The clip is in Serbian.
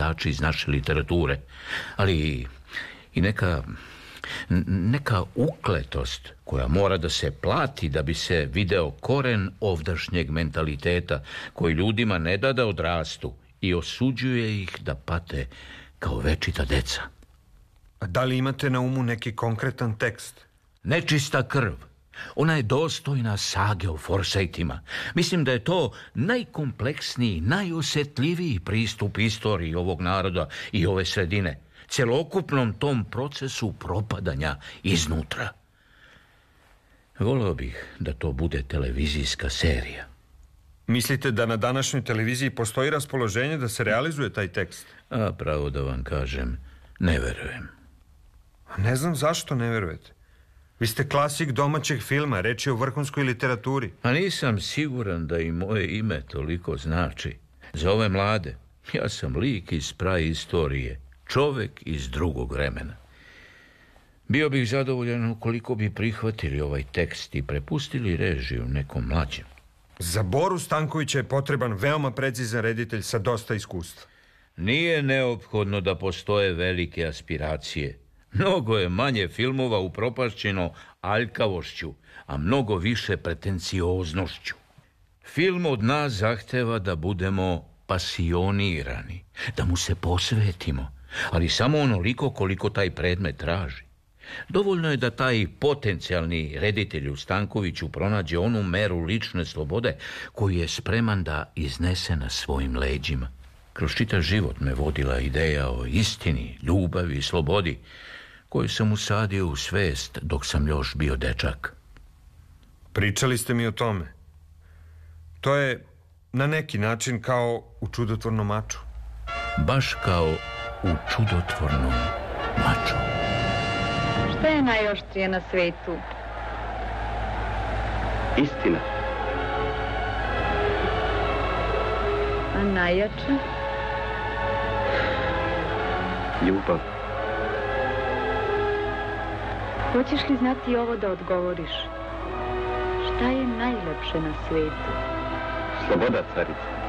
crtači iz naše literature, ali i neka ukletost koja mora da se plati da bi se video koren ovdašnjeg mentaliteta koji ljudima ne da odrastu i osuđuje ih da pate kao večita deca. A da li imate na umu neki konkretan tekst? Nečista krv. Ona je dostojna sage o Forsajtima. Mislim da je to najkompleksniji, najosjetljiviji pristup istoriji ovog naroda i ove sredine, celokupnom tom procesu propadanja iznutra. Voleo bih da to bude televizijska serija. Mislite da na današnjoj televiziji postoji raspoloženje da se realizuje taj tekst? A pravo da vam kažem, ne verujem. Ne znam zašto ne verujete. Vi ste klasik domaćeg filma, reč je o vrhunskoj literaturi. A nisam siguran da i moje ime toliko znači. Za ove mlade, ja sam lik iz praistorije, čovek iz drugog vremena. Bio bih zadovoljan ukoliko bi prihvatili ovaj tekst i prepustili režiju nekom mlađem. Za Boru Stankovića je potreban veoma precizan reditelj sa dosta iskustva. Nije neophodno da postoje velike aspiracije. Mnogo je manje filmova upropašćeno aljkavošću, a mnogo više pretencioznošću. Film od nas zahteva da budemo pasionirani, da mu se posvetimo, ali samo onoliko koliko taj predmet traži. Dovoljno je da taj potencijalni reditelj u Stankoviću pronađe onu meru lične slobode koju je spreman da iznese na svojim leđima. Kroz čitav život me vodila ideja o istini, ljubavi i slobodi, koju sam usadio u svest dok sam još bio dečak. Pričali ste mi o tome. To je na neki način kao u Čudotvornom maču. Baš kao u Čudotvornom maču. Šta je najoštrije na svetu? Istina. A najjače? Ljubav. Hoćeš li znati ovo da odgovoriš? Šta je najlepše na svetu? Sloboda, carice.